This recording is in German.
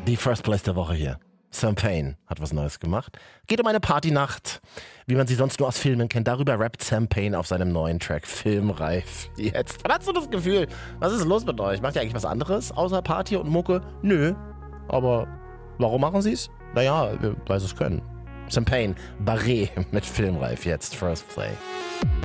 Die First Place der Woche hier. Sam Payne hat was Neues gemacht. Geht um eine Partynacht, wie man sie sonst nur aus Filmen kennt. Darüber rappt Sam Payne auf seinem neuen Track Filmreif. Jetzt. Wann hast du das Gefühl? Was ist los mit euch? Macht ihr eigentlich was anderes außer Party und Mucke? Nö. Aber warum machen sie es? Naja, weil sie es können. Sam Payne, Barret mit Filmreif jetzt. First Play.